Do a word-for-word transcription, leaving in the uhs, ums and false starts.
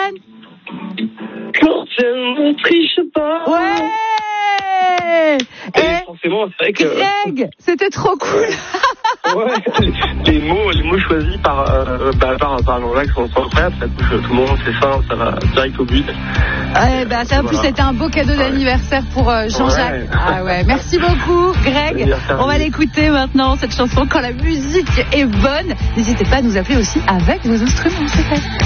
Quand elle ne triche pas. Ouais. Et, Et forcément, c'est vrai que. Greg, c'était trop cool. Ouais, les, les mots, les mots choisis par, euh, bah, par, par Jean-Jacques sont, sont incroyables. Ça touche tout le monde, c'est simple, ça va direct au but. Ouais, bah, ça, en plus, voilà. c'était un beau cadeau d'anniversaire pour euh, Jean-Jacques. Ouais. Ah ouais, merci beaucoup, Greg. On va l'écouter maintenant, cette chanson, quand la musique est bonne. N'hésitez pas à nous appeler aussi avec vos instruments, c'est fait.